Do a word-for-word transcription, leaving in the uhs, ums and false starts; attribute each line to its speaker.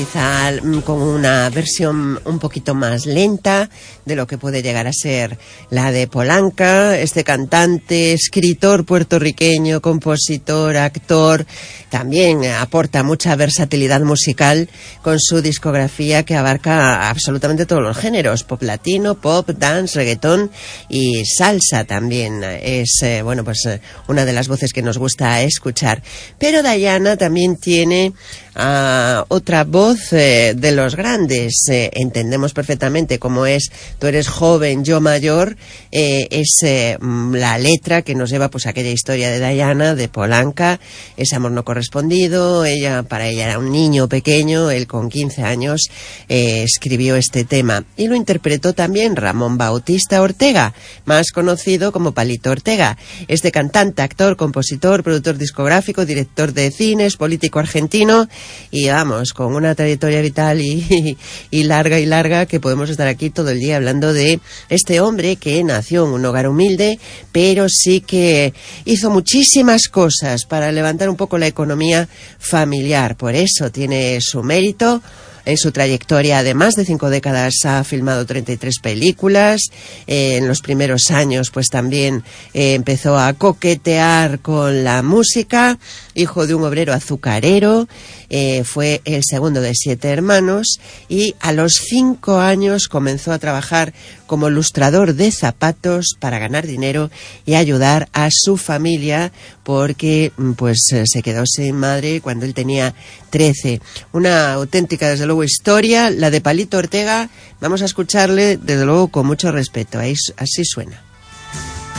Speaker 1: Quizá con una versión un poquito más lenta de lo que puede llegar a ser la de Polanca, este cantante, escritor puertorriqueño, compositor, actor, también aporta mucha versatilidad musical con su discografía que abarca absolutamente todos los géneros, pop latino, pop, dance, reggaetón y salsa también. Es, eh, bueno, pues eh, una de las voces que nos gusta escuchar. Pero Dayana también tiene uh, otra voz eh, de los grandes. Eh, entendemos perfectamente cómo es Tú eres joven, yo mayor. Eh, es eh, la letra que nos lleva pues a aquella historia de Dayana, de Polanca, ese amor no correspondido. Ella, para ella era un niño pequeño, él con quince años eh, escribió este tema y lo interpretó también Ramón Bautista Ortega, más conocido como Palito Ortega. Este cantante, actor, compositor, productor discográfico, director de cines, político argentino y vamos, con una trayectoria vital y, y, y larga y larga que podemos estar aquí todo el día hablando de este hombre que nació en un hogar humilde, pero sí que hizo muchísimas cosas para levantar un poco la economía familiar. Por eso tiene su mérito. En su trayectoria de más de cinco décadas ha filmado treinta y tres películas. Eh, en los primeros años pues también eh, empezó a coquetear con la música. Hijo de un obrero azucarero, eh, fue el segundo de siete hermanos y a los cinco años comenzó a trabajar como lustrador de zapatos para ganar dinero y ayudar a su familia porque pues se quedó sin madre cuando él tenía trece. Una auténtica, desde luego, historia, la de Palito Ortega. Vamos a escucharle, desde luego, con mucho respeto. Ahí, así suena.